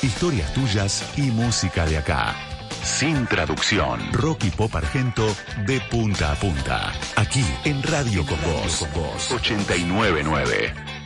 Historias tuyas y música de acá. Sin traducción. Rock y pop argento de punta a punta. Aquí en Radio Con Vos. 89.9.